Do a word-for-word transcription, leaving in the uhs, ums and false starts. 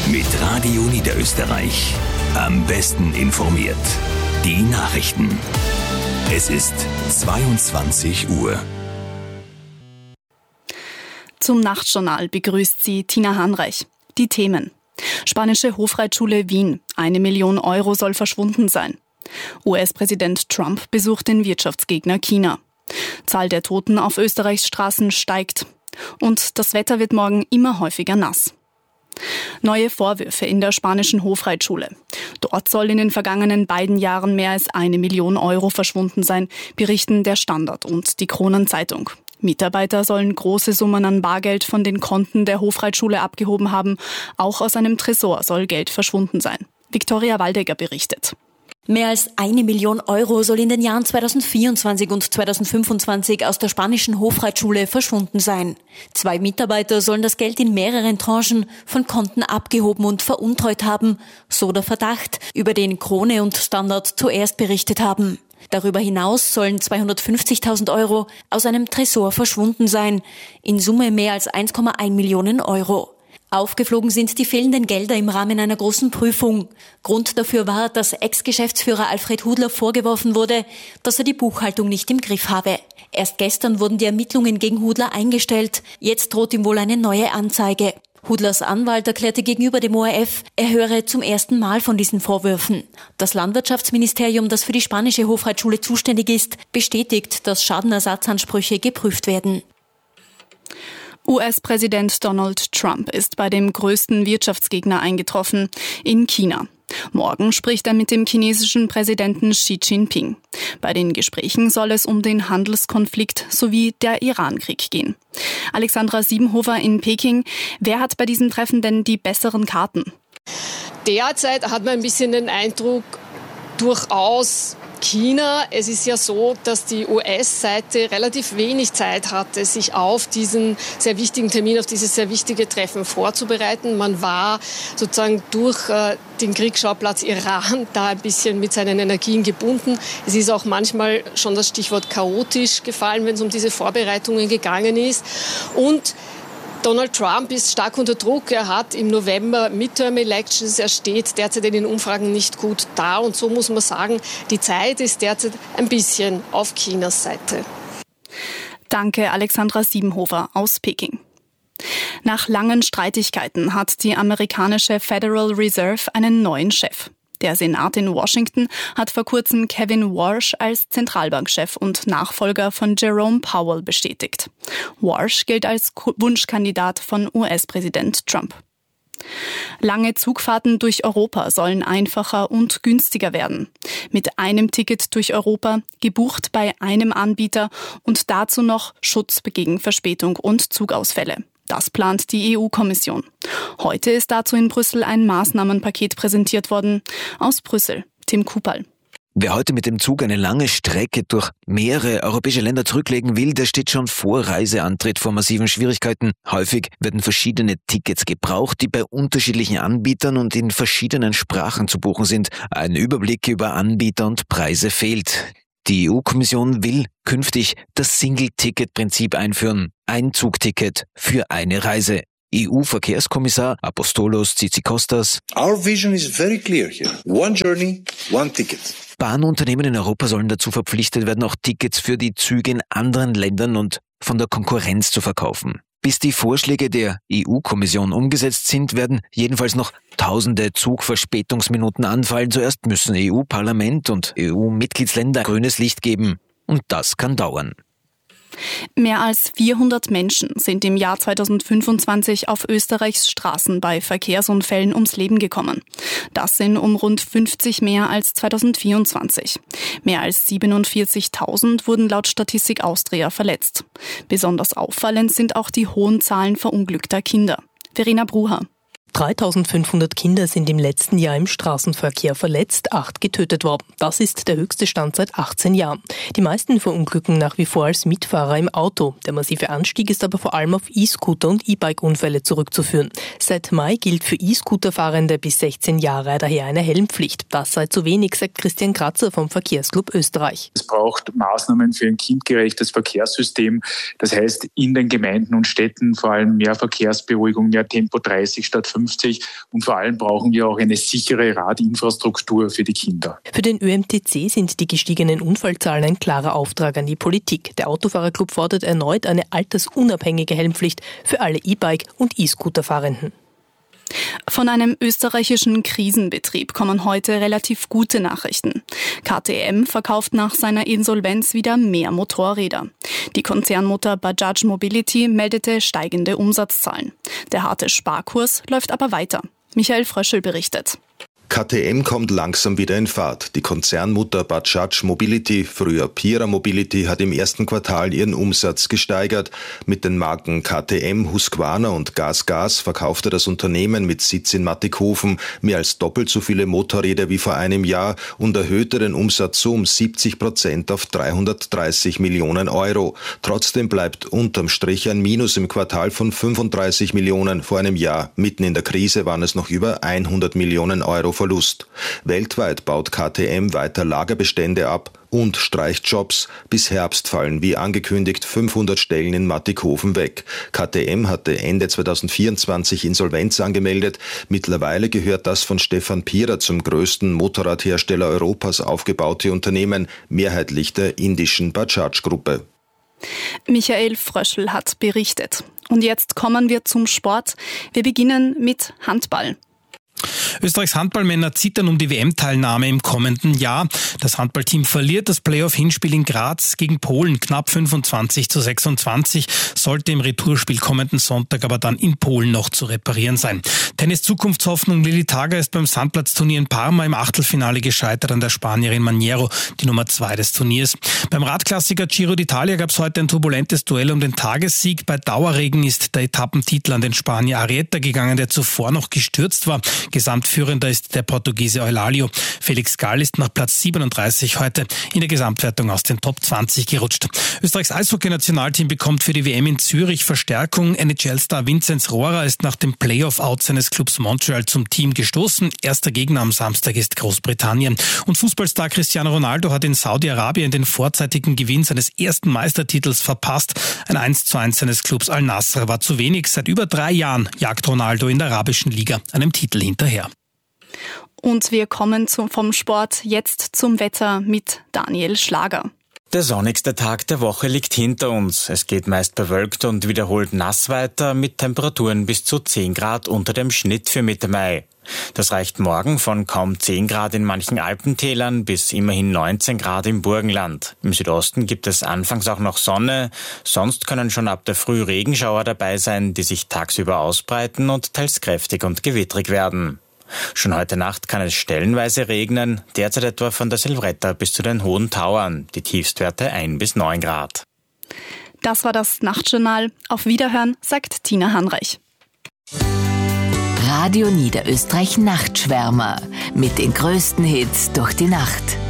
Mit Radio Niederösterreich. Am besten informiert. Die Nachrichten. Es ist zweiundzwanzig Uhr. Zum Nachtjournal begrüßt sie Tina Hanreich. Die Themen. Spanische Hofreitschule Wien. Eine Million Euro soll verschwunden sein. U S-Präsident Trump besucht den Wirtschaftsgegner China. Zahl der Toten auf Österreichs Straßen steigt. Und das Wetter wird morgen immer häufiger nass. Neue Vorwürfe in der spanischen Hofreitschule. Dort soll in den vergangenen beiden Jahren mehr als eine Million Euro verschwunden sein, berichten der Standard und die Kronenzeitung. Mitarbeiter sollen große Summen an Bargeld von den Konten der Hofreitschule abgehoben haben. Auch aus einem Tresor soll Geld verschwunden sein. Viktoria Waldegger berichtet. Mehr als eine Million Euro soll in den Jahren zweitausendvierundzwanzig und zweitausendfünfundzwanzig aus der spanischen Hofreitschule verschwunden sein. Zwei Mitarbeiter sollen das Geld in mehreren Tranchen von Konten abgehoben und veruntreut haben, so der Verdacht, über den Krone und Standard zuerst berichtet haben. Darüber hinaus sollen zweihundertfünfzigtausend Euro aus einem Tresor verschwunden sein, in Summe mehr als eins Komma eins Millionen Euro. Aufgeflogen sind die fehlenden Gelder im Rahmen einer großen Prüfung. Grund dafür war, dass Ex-Geschäftsführer Alfred Hudler vorgeworfen wurde, dass er die Buchhaltung nicht im Griff habe. Erst gestern wurden die Ermittlungen gegen Hudler eingestellt. Jetzt droht ihm wohl eine neue Anzeige. Hudlers Anwalt erklärte gegenüber dem O R F, er höre zum ersten Mal von diesen Vorwürfen. Das Landwirtschaftsministerium, das für die spanische Hofreitschule zuständig ist, bestätigt, dass Schadenersatzansprüche geprüft werden. U S-Präsident Donald Trump ist bei dem größten Wirtschaftsgegner eingetroffen, in China. Morgen spricht er mit dem chinesischen Präsidenten Xi Jinping. Bei den Gesprächen soll es um den Handelskonflikt sowie der Iran-Krieg gehen. Alexandra Siebenhofer in Peking. Wer hat bei diesem Treffen denn die besseren Karten? Derzeit hat man ein bisschen den Eindruck, durchaus China. Es ist ja so, dass die U S-Seite relativ wenig Zeit hatte, sich auf diesen sehr wichtigen Termin, auf dieses sehr wichtige Treffen vorzubereiten. Man war sozusagen durch äh, den Kriegsschauplatz Iran da ein bisschen mit seinen Energien gebunden. Es ist auch manchmal schon das Stichwort chaotisch gefallen, wenn es um diese Vorbereitungen gegangen ist. Und Donald Trump ist stark unter Druck. Er hat im November Midterm-Elections. Er steht derzeit in den Umfragen nicht gut da. Und so muss man sagen, die Zeit ist derzeit ein bisschen auf Chinas Seite. Danke, Alexandra Siebenhofer aus Peking. Nach langen Streitigkeiten hat die amerikanische Federal Reserve einen neuen Chef. Der Senat in Washington hat vor kurzem Kevin Warsh als Zentralbankchef und Nachfolger von Jerome Powell bestätigt. Warsh gilt als Wunschkandidat von U S-Präsident Trump. Lange Zugfahrten durch Europa sollen einfacher und günstiger werden. Mit einem Ticket durch Europa, gebucht bei einem Anbieter und dazu noch Schutz gegen Verspätung und Zugausfälle. Das plant die E U-Kommission. Heute ist dazu in Brüssel ein Maßnahmenpaket präsentiert worden. Aus Brüssel, Tim Kupal. Wer heute mit dem Zug eine lange Strecke durch mehrere europäische Länder zurücklegen will, der steht schon vor Reiseantritt vor massiven Schwierigkeiten. Häufig werden verschiedene Tickets gebraucht, die bei unterschiedlichen Anbietern und in verschiedenen Sprachen zu buchen sind. Ein Überblick über Anbieter und Preise fehlt. Die E U-Kommission will künftig das Single-Ticket-Prinzip einführen. Ein Zugticket für eine Reise. E U-Verkehrskommissar Apostolos Tzitzikostas. Our vision is very clear here. One journey, one ticket. Bahnunternehmen in Europa sollen dazu verpflichtet werden, auch Tickets für die Züge in anderen Ländern und von der Konkurrenz zu verkaufen. Bis die Vorschläge der E U-Kommission umgesetzt sind, werden jedenfalls noch tausende Zugverspätungsminuten anfallen. Zuerst müssen E U-Parlament und E U-Mitgliedsländer grünes Licht geben. Und das kann dauern. Mehr als vierhundert Menschen sind im Jahr zweitausendfünfundzwanzig auf Österreichs Straßen bei Verkehrsunfällen ums Leben gekommen. Das sind um rund fünfzig mehr als zweitausendvierundzwanzig. Mehr als siebenundvierzigtausend wurden laut Statistik Austria verletzt. Besonders auffallend sind auch die hohen Zahlen verunglückter Kinder. Verena Brucher. dreitausendfünfhundert Kinder sind im letzten Jahr im Straßenverkehr verletzt, acht getötet worden. Das ist der höchste Stand seit achtzehn Jahren. Die meisten verunglücken nach wie vor als Mitfahrer im Auto. Der massive Anstieg ist aber vor allem auf E-Scooter und E-Bike-Unfälle zurückzuführen. Seit Mai gilt für E-Scooter-Fahrende bis sechzehn Jahre daher eine Helmpflicht. Das sei zu wenig, sagt Christian Kratzer vom Verkehrsclub Österreich. Es braucht Maßnahmen für ein kindgerechtes Verkehrssystem. Das heißt, in den Gemeinden und Städten vor allem mehr Verkehrsberuhigung, mehr Tempo dreißig statt fünfzig fünfzig. Und vor allem brauchen wir auch eine sichere Radinfrastruktur für die Kinder. Für den Ö M T C sind die gestiegenen Unfallzahlen ein klarer Auftrag an die Politik. Der Autofahrerclub fordert erneut eine altersunabhängige Helmpflicht für alle E-Bike- und E-Scooter-Fahrenden. Von einem österreichischen Krisenbetrieb kommen heute relativ gute Nachrichten. K T M verkauft nach seiner Insolvenz wieder mehr Motorräder. Die Konzernmutter Bajaj Mobility meldete steigende Umsatzzahlen. Der harte Sparkurs läuft aber weiter. Michael Fröschel berichtet. K T M kommt langsam wieder in Fahrt. Die Konzernmutter Bajaj Mobility, früher Pira Mobility, hat im ersten Quartal ihren Umsatz gesteigert. Mit den Marken K T M, Husqvarna und GasGas verkaufte das Unternehmen mit Sitz in Mattighofen mehr als doppelt so viele Motorräder wie vor einem Jahr und erhöhte den Umsatz so um siebzig Prozent auf dreihundertdreißig Millionen Euro. Trotzdem bleibt unterm Strich ein Minus im Quartal von fünfunddreißig Millionen vor einem Jahr. Mitten in der Krise waren es noch über hundert Millionen Euro Verlust. Weltweit baut K T M weiter Lagerbestände ab und streicht Jobs. Bis Herbst fallen, wie angekündigt, fünfhundert Stellen in Mattighofen weg. K T M hatte Ende zweitausendvierundzwanzig Insolvenz angemeldet. Mittlerweile gehört das von Stefan Pira zum größten Motorradhersteller Europas aufgebaute Unternehmen, mehrheitlich der indischen Bajaj-Gruppe. Michael Fröschel hat berichtet. Und jetzt kommen wir zum Sport. Wir beginnen mit Handball. Österreichs Handballmänner zittern um die W M-Teilnahme im kommenden Jahr. Das Handballteam verliert das Playoff-Hinspiel in Graz gegen Polen knapp fünfundzwanzig zu sechsundzwanzig, sollte im Retourspiel kommenden Sonntag aber dann in Polen noch zu reparieren sein. Tennis-Zukunftshoffnung Lili Tager ist beim Sandplatzturnier in Parma im Achtelfinale gescheitert an der Spanierin Maniero, die Nummer zwei des Turniers. Beim Radklassiker Giro d'Italia gab es heute ein turbulentes Duell um den Tagessieg. Bei Dauerregen ist der Etappentitel an den Spanier Arrieta gegangen, der zuvor noch gestürzt war. Gesamtführender ist der Portugiese Eulalio. Felix Gall ist nach Platz siebenunddreißig heute in der Gesamtwertung aus den Top zwanzig gerutscht. Österreichs Eishockey-Nationalteam bekommt für die W M in Zürich Verstärkung. N H L-Star Vinzenz Rohrer ist nach dem Playoff-Out seines Clubs Montreal zum Team gestoßen. Erster Gegner am Samstag ist Großbritannien. Und Fußballstar Cristiano Ronaldo hat in Saudi-Arabien den vorzeitigen Gewinn seines ersten Meistertitels verpasst. Ein eins zu eins seines Clubs Al-Nassr war zu wenig. Seit über drei Jahren jagt Ronaldo in der arabischen Liga einem Titel hinterher. Und wir kommen zum, vom Sport jetzt zum Wetter mit Daniel Schlager. Der sonnigste Tag der Woche liegt hinter uns. Es geht meist bewölkt und wiederholt nass weiter mit Temperaturen bis zu zehn Grad unter dem Schnitt für Mitte Mai. Das reicht morgen von kaum zehn Grad in manchen Alpentälern bis immerhin neunzehn Grad im Burgenland. Im Südosten gibt es anfangs auch noch Sonne, sonst können schon ab der Früh Regenschauer dabei sein, die sich tagsüber ausbreiten und teils kräftig und gewittrig werden. Schon heute Nacht kann es stellenweise regnen, derzeit etwa von der Silvretta bis zu den Hohen Tauern, die Tiefstwerte ein bis neun Grad. Das war das Nachtjournal. Auf Wiederhören, sagt Tina Hanreich. Radio Niederösterreich Nachtschwärmer mit den größten Hits durch die Nacht.